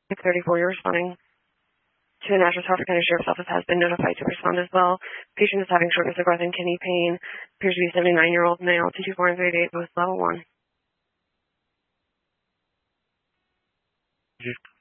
34, you're responding to the Natchez Harford County Sheriff's Office, has been notified to respond as well. Patient is having shortness of breath and kidney pain. Appears to be a 79-year-old male, 224 and 38, with level 1.